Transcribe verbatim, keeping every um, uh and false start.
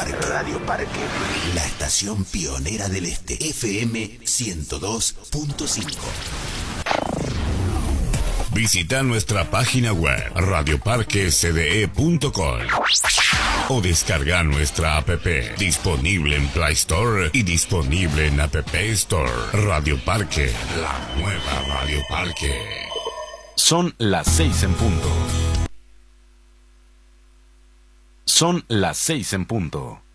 Parque. Radio Parque. La estación pionera del Este. F M ciento dos punto cinco. Visita nuestra página web radio parque c d e punto com o descarga nuestra app, disponible en Play Store y disponible en App Store. Radio Parque, la nueva Radio Parque. Son las seis en punto. Son las seis en punto.